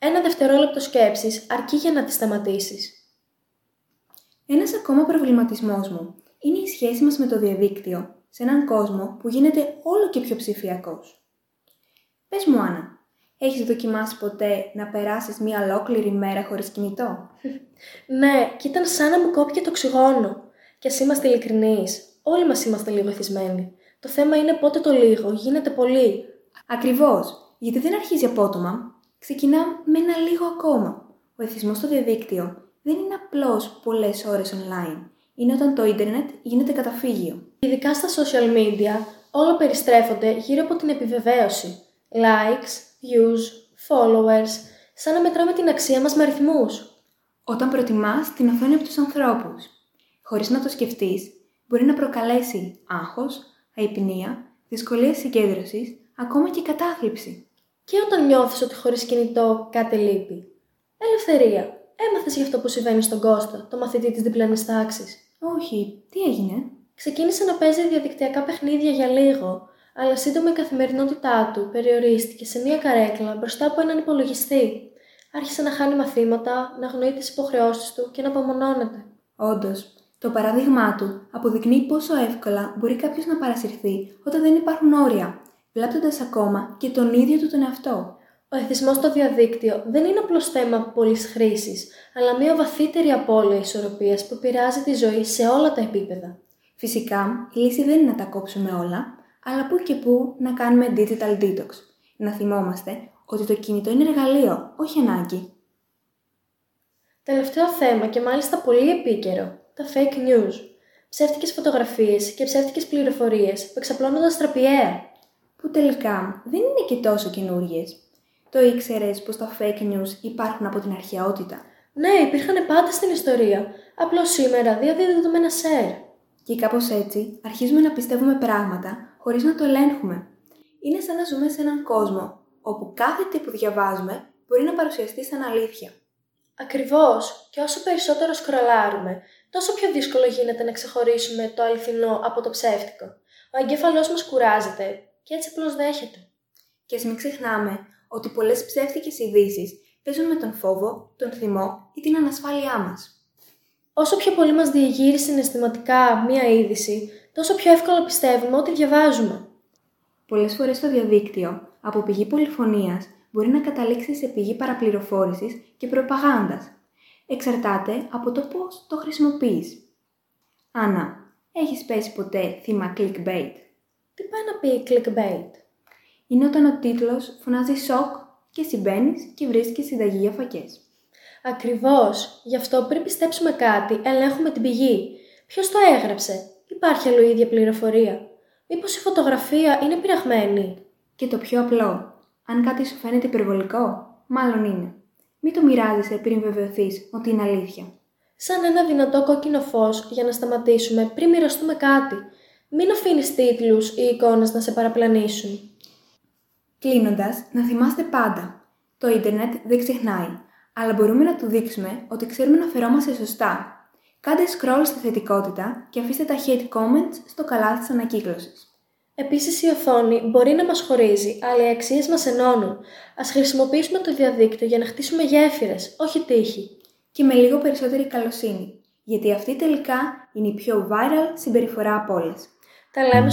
1 δευτερόλεπτο σκέψης αρκεί για να τη σταματήσεις. Ένας ακόμα προβληματισμός μου είναι η σχέση μας με το διαδίκτυο σε έναν κόσμο που γίνεται όλο και πιο ψηφιακός. Πες μου, Άννα, έχεις δοκιμάσει ποτέ να περάσεις μία ολόκληρη μέρα χωρίς κινητό? Ναι, και ήταν σαν να μου κόπηκε το οξυγόνο. Και ας είμαστε ειλικρινείς, όλοι μας είμαστε λίγο εθισμένοι. Το θέμα είναι πότε το λίγο γίνεται πολύ. Ακριβώς, γιατί δεν αρχίζει απότομα, ξεκινά με ένα λίγο ακόμα. Ο εθισμός στο διαδίκτυο δεν είναι απλώς πολλές ώρες online. Είναι όταν το ίντερνετ γίνεται καταφύγιο. Ειδικά στα social media, όλα περιστρέφονται γύρω από την επιβεβαίωση. Likes, views, followers, σαν να μετράμε την αξία μας με αριθμούς. Όταν προτιμάς την οθόνη από τους ανθρώπους, χωρίς να το σκεφτείς, μπορεί να προκαλέσει άγχος, αϊπνία, δυσκολίες συγκέντρωσης, ακόμα και κατάθλιψη. Και όταν νιώθεις ότι χωρίς κινητό κάτι λείπει. Ελευθερία. Έμαθες γι' αυτό που συμβαίνει στον Κώστα, το μαθητή της διπλανής τάξης? Όχι, τι έγινε? Ξεκίνησε να παίζει διαδικτυακά παιχνίδια για λίγο, αλλά σύντομα η καθημερινότητά του περιορίστηκε σε μία καρέκλα μπροστά από έναν υπολογιστή. Άρχισε να χάνει μαθήματα, να αγνοεί τις υποχρεώσεις του και να απομονώνεται. Όντως, το παράδειγμά του αποδεικνύει πόσο εύκολα μπορεί κάποιος να παρασυρθεί όταν δεν υπάρχουν όρια, βλάπτοντας ακόμα και τον ίδιο του τον εαυτό. Ο εθισμός στο διαδίκτυο δεν είναι απλώς θέμα πολλής χρήσης, αλλά μια βαθύτερη απώλεια ισορροπίας που επηρεάζει τη ζωή σε όλα τα επίπεδα. Φυσικά, η λύση δεν είναι να τα κόψουμε όλα, αλλά που και που να κάνουμε digital detox. Να θυμόμαστε ότι το κινητό είναι εργαλείο, όχι ανάγκη. Τελευταίο θέμα και μάλιστα πολύ επίκαιρο, τα fake news. Ψεύτικες φωτογραφίες και ψεύτικες πληροφορίες που εξαπλώνονται αστραπιαία. Που τελικά δεν είναι και τόσο καινούργιες. Το ήξερες πως τα fake news υπάρχουν από την αρχαιότητα? Ναι, υπήρχαν πάντα στην ιστορία. Απλώς σήμερα διαδίδονται με ένα share. Και κάπως έτσι αρχίζουμε να πιστεύουμε πράγματα χωρίς να το ελέγχουμε. Είναι σαν να ζούμε σε έναν κόσμο όπου κάθε τι που διαβάζουμε μπορεί να παρουσιαστεί σαν αλήθεια. Ακριβώς. Και όσο περισσότερο σκρολάρουμε, τόσο πιο δύσκολο γίνεται να ξεχωρίσουμε το αληθινό από το ψεύτικο. Ο εγκέφαλός μας κουράζεται και έτσι απλώς δέχεται. Και ας μην ξεχνάμε ότι πολλές ψεύτικες ειδήσεις παίζουν με τον φόβο, τον θυμό ή την ανασφάλειά μας. Όσο πιο πολύ μας διεγείρει συναισθηματικά μία είδηση, τόσο πιο εύκολα πιστεύουμε ό,τι διαβάζουμε. Πολλές φορές το διαδίκτυο, από πηγή πολυφωνίας, μπορεί να καταλήξει σε πηγή παραπληροφόρησης και προπαγάνδας. Εξαρτάται από το πώς το χρησιμοποιείς. Άννα, έχεις πέσει ποτέ θύμα clickbait? Τι πάει να πει clickbait? Είναι όταν ο τίτλος φωνάζει σοκ και εσύ μπαίνεις και βρίσκεις συνταγή για φακές. Ακριβώς. Γι' αυτό πριν πιστέψουμε κάτι, ελέγχουμε την πηγή. Ποιος το έγραψε? Υπάρχει αλλού η ίδια πληροφορία? Μήπως η φωτογραφία είναι πειραγμένη? Και το πιο απλό, αν κάτι σου φαίνεται υπερβολικό, μάλλον είναι. Μην το μοιράζεσαι πριν βεβαιωθείς ότι είναι αλήθεια. Σαν ένα δυνατό κόκκινο φως για να σταματήσουμε πριν μοιραστούμε κάτι. Μην αφήνεις τίτλους ή εικόνες να σε παραπλανήσουν. Κλείνοντας, να θυμάστε πάντα, το ίντερνετ δεν ξεχνάει, αλλά μπορούμε να του δείξουμε ότι ξέρουμε να φερόμαστε σωστά. Κάντε scroll στη θετικότητα και αφήστε τα hate comments στο καλάθι της ανακύκλωσης. Επίσης η οθόνη μπορεί να μας χωρίζει, αλλά οι αξίες μας ενώνουν. Ας χρησιμοποιήσουμε το διαδίκτυο για να χτίσουμε γέφυρες, όχι τείχη. Και με λίγο περισσότερη καλοσύνη, γιατί αυτή τελικά είναι η πιο viral συμπεριφορά από όλες. Τα λέμε